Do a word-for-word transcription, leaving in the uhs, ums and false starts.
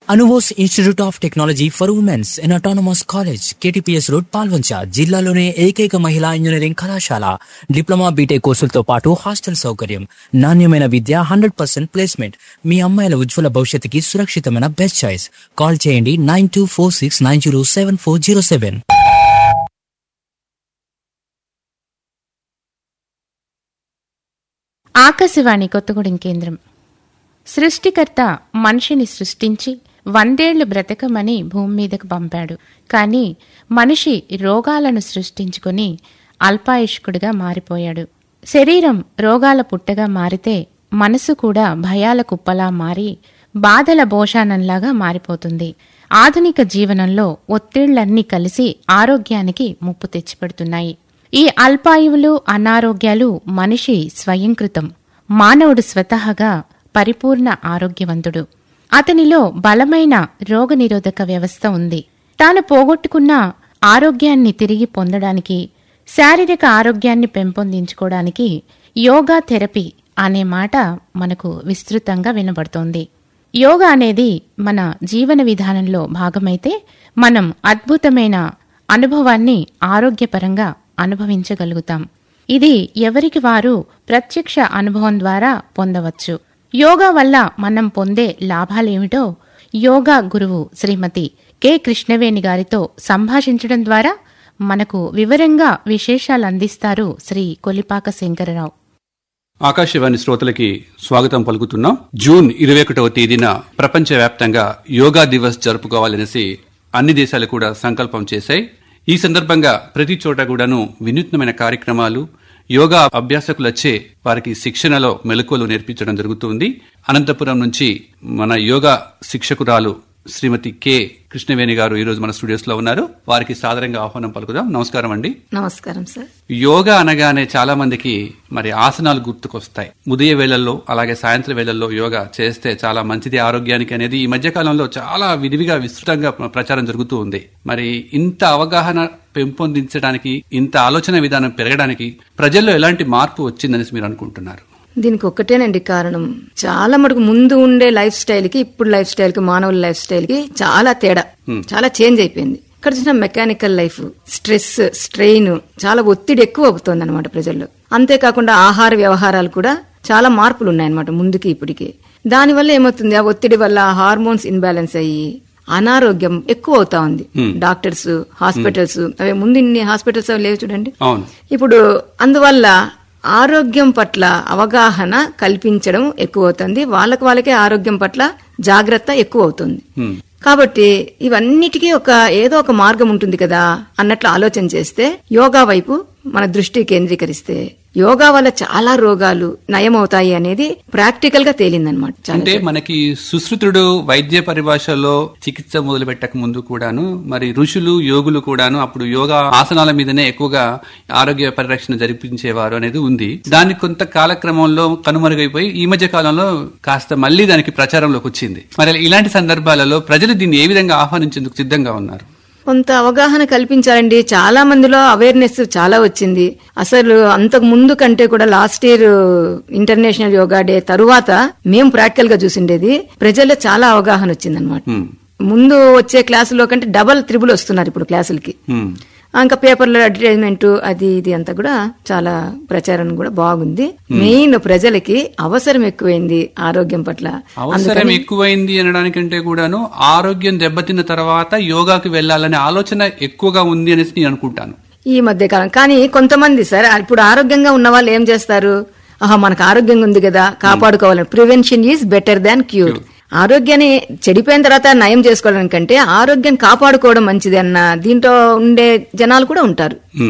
Anubose institute of technology for women's in autonomous college KTPS road Palvancha జిల్లాలోనే ఏకైక మహిళా engineering కళాశాల. డిప్లొమా బీటెక్ కోర్సులతో పాటు హాస్టల్ సౌకర్యం, నాణ్యమైన విద్య, హండ్రెడ్ పర్సెంట్ ప్లేస్మెంట్. మీ అమ్మాయిల ఉజ్వల భవిష్యత్తుకి సురక్షితమైన బెస్ట్ చాయిస్. కాల్ చేయండి nine two four six nine zero seven four zero seven. Akashvani Kothagudem కేంద్రం. సృష్టికర్త మనిషిని సృష్టించి వందేళ్లు బ్రతకమని భూమి మీదకు పంపాడు. కాని మనిషి రోగాలను సృష్టించుకుని అల్పాయుష్కుడిగా మారిపోయాడు. శరీరం రోగాల పుట్టగా మారితే మనసు కూడా భయాల కుప్పలా మారి బాధల భోషానంలాగా మారిపోతుంది. ఆధునిక జీవనంలో ఒత్తిళ్లన్నీ కలిసి ఆరోగ్యానికి ముప్పు తెచ్చిపెడుతున్నాయి. ఈ అల్పాయువులు, అనారోగ్యాలు మనిషి స్వయంకృతం. మానవుడు స్వతహాగా పరిపూర్ణ ఆరోగ్యవంతుడు. అతనిలో బలమైన రోగనిరోధక వ్యవస్థ ఉంది. తాను పోగొట్టుకున్న ఆరోగ్యాన్ని తిరిగి పొందడానికి, శారీరక ఆరోగ్యాన్ని పెంపొందించుకోవడానికి యోగా థెరపీ అనే మాట మనకు విస్తృతంగా వినబడుతోంది. యోగా అనేది మన జీవన విధానంలో భాగమైతే మనం అద్భుతమైన అనుభవాన్ని ఆరోగ్యపరంగా అనుభవించగలుగుతాం. ఇది ఎవరికి వారు ప్రత్యక్ష అనుభవం ద్వారా పొందవచ్చు. యోగా వల్ల మనం పొందే లాభాలేమిటో యోగా గురువు శ్రీమతి కె కృష్ణవేణి గారితో సంభాషించడం ద్వారా మనకు వివరంగా విశేషాలు అందిస్తారు శ్రీ కొలిపాక శంకరరావు. ఆకాశవాణి శ్రోతలకి స్వాగతం పలుకుతున్నాం. జూన్ ఇరవై ఒకటవ తేదీన ప్రపంచవ్యాప్తంగా యోగా దివస్ జరుపుకోవాలనేసి అన్ని దేశాలు కూడా సంకల్పం చేశాయి. ఈ సందర్భంగా ప్రతి చోట కూడాను వినూత్నమైన కార్యక్రమాలు, యోగా అభ్యాసకులచ్చే వారికి శిక్షణలో మెలకువలు నేర్పించడం జరుగుతుంది. అనంతపురం నుంచి మన యోగా శిక్షకురాలు శ్రీమతి కె కృష్ణవేణి గారు ఈ రోజు మన స్టూడియోస్ లో ఉన్నారు. వారికి సాదరంగా ఆహ్వానం పలుకుదాం. నమస్కారం అండి. నమస్కారం సార్. యోగా అనగానే చాలా మందికి మరి ఆసనాలు గుర్తుకొస్తాయి. ఉదయ వేళల్లో అలాగే సాయంత్రం వేళల్లో యోగా చేస్తే చాలా మంచిది ఆరోగ్యానికి అనేది ఈ మధ్య కాలంలో చాలా విరివిగా విస్తృతంగా ప్రచారం జరుగుతూ ఉంది. మరి ఇంత అవగాహన పెంపొందించడానికి, ఇంత ఆలోచన విధానం పెరగడానికి ప్రజల్లో ఎలాంటి మార్పు వచ్చిందని మీరు అనుకుంటున్నారు? దీనికి ఒక్కటేనండి కారణం. చాలా మటుకు ముందు ఉండే లైఫ్ స్టైల్ కి ఇప్పుడు లైఫ్ స్టైల్ కి, మానవుల లైఫ్ స్టైల్ కి చాలా తేడా, చాలా చేంజ్ అయిపోయింది. ఇక్కడ చూసిన మెకానికల్ లైఫ్, స్ట్రెస్, స్ట్రెయిన్, చాలా ఒత్తిడి ఎక్కువ అవుతుంది అనమాట ప్రజల్లో. అంతేకాకుండా ఆహార వ్యవహారాలు కూడా చాలా మార్పులు ఉన్నాయన్నమాట ముందుకి ఇప్పటికి. దానివల్ల ఏమవుతుంది, ఆ ఒత్తిడి వల్ల హార్మోన్స్ ఇన్బ్యాలెన్స్ అయ్యి అనారోగ్యం ఎక్కువ అవుతా ఉంది. డాక్టర్స్, హాస్పిటల్స్, అవి ముందు ఇన్ని హాస్పిటల్స్ అవి లేవు చూడండి. ఇప్పుడు అందువల్ల ఆరోగ్యం పట్ల అవగాహన కల్పించడం ఎక్కువ అవుతుంది. వాళ్ళకి వాళ్ళకే ఆరోగ్యం పట్ల జాగ్రత్త ఎక్కువ అవుతుంది. కాబట్టి ఇవన్నిటికీ ఒక ఏదో ఒక మార్గం ఉంటుంది కదా అన్నట్లు ఆలోచన చేస్తే, యోగా వైపు మన దృష్టి కేంద్రీకరిస్తే యోగా వల్ల చాలా రోగాలు నయమవుతాయి అనేది ప్రాక్టికల్ గా తేలిందనమాట. అంటే మనకి సుశ్రుతుడు వైద్య పరిభాషలో చికిత్స మొదలు పెట్టక ముందు కూడాను మరి ఋషులు, యోగులు కూడాను అప్పుడు యోగా ఆసనాల మీదనే ఎక్కువగా ఆరోగ్య పరిరక్షణ జరిపించేవారు అనేది ఉంది. దాని కొంత కాలక్రమంలో కనుమరుగైపోయి ఈ మధ్య కాలంలో కాస్త మళ్లీ దానికి ప్రచారంలోకి వచ్చింది. మరి ఇలాంటి సందర్భాలలో ప్రజలు దీన్ని ఏ విధంగా ఆహ్వానించేందుకు సిద్ధంగా ఉన్నారు? కొంత అవగాహన కల్పించాలండి. చాలా మందిలో అవేర్నెస్ చాలా వచ్చింది. అసలు అంతకు ముందు కంటే కూడా last year international yoga day తరువాత మేము ప్రాక్టికల్ గా చూసిండేది ప్రజల్లో చాలా అవగాహన వచ్చిందనమాట. ముందు వచ్చే క్లాసులో కంటే డబల్ త్రిబుల్ వస్తున్నారు ఇప్పుడు క్లాసులకి. ఇంకా పేపర్లో అడ్వర్టైజ్మెంట్ అది ఇది అంతా కూడా చాలా ప్రచారం కూడా బాగుంది. మెయిన్ ప్రజలకి అవసరం ఎక్కువైంది ఆరోగ్యం పట్ల. అవసరం ఎక్కువైంది అనడానికంటే కూడాను ఆరోగ్యం దెబ్బతిన్న తర్వాత యోగాకి వెళ్లాలనే ఆలోచన ఎక్కువగా ఉంది అనేసి నేను అనుకుంటాను ఈ మధ్య కాలం. కానీ కొంతమంది సార్ ఇప్పుడు ఆరోగ్యంగా ఉన్న వాళ్ళు ఏం చేస్తారు, ఆహా మనకు ఆరోగ్యంగా ఉంది కదా కాపాడుకోవాలని, prevention is better than cure. ఆరోగ్యాన్ని చెడిపోయిన తర్వాత నయం చేసుకోవడం కంటే ఆరోగ్యం కాపాడుకోవడం మంచిది అన్న దీంట్లో ఉండే జనాలు కూడా ఉంటారు.